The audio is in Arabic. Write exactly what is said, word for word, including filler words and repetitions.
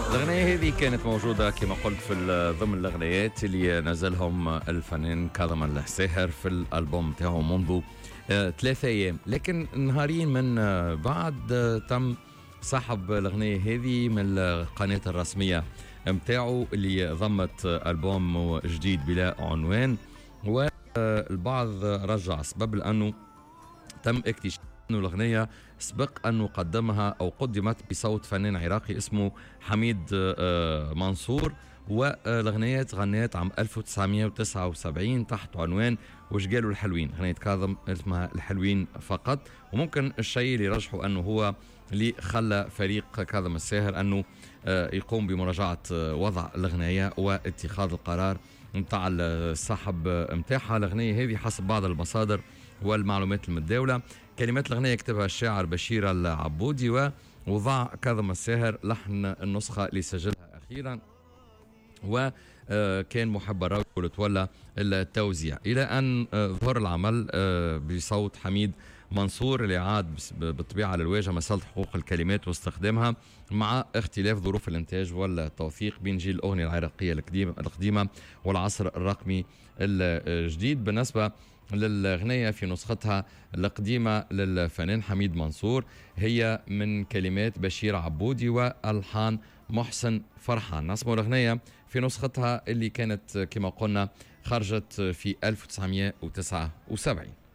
الأغنية هذه كانت موجودة كما قلت في ضمن الأغنيات اللي نزلهم الفنان كاظم الساهر في الألبوم تاعه منذ آه ثلاثة أيام، لكن نهارين من آه بعد آه تم سحب الأغنية هذه من القناة الرسمية متاعه اللي ضمت آه ألبوم جديد بلا عنوان، والبعض رجع سبب لأنه تم اكتشاف أنه الأغنية سبق أنه قدمها أو قدمت بصوت فنان عراقي اسمه حميد منصور، والأغنية تغنيت عام ألف وتسعمية وتسعة وسبعين تحت عنوان وش قالوا الحلوين. أغنية كاظم اسمها الحلوين فقط، وممكن الشيء اللي رجحه أنه هو اللي خلى فريق كاظم الساهر أنه يقوم بمراجعة وضع الأغنية واتخاذ القرار متاع السحب متاعها. الأغنية هذه حسب بعض المصادر والمعلومات المتداولة كلمات الأغنية كتبها الشاعر بشير العبودي، ووضع كاظم الساهر لحن النسخة اللي سجلها أخيرا، وكان محب الراوي وتولى التوزيع إلى أن ظهر العمل بصوت حميد منصور اللي عاد بالطبيعة للواجهة مسألة حقوق الكلمات واستخدامها مع اختلاف ظروف الانتاج والتوثيق بين جيل الأغنية العراقية القديمة والعصر الرقمي الجديد. بالنسبة للأغنية في نسختها القديمة للفنان حميد منصور هي من كلمات بشير عبودي والحان محسن فرحان. نسمع الأغنية في نسختها اللي كانت كما قلنا خرجت في ألف وتسعمية وتسعة وسبعين.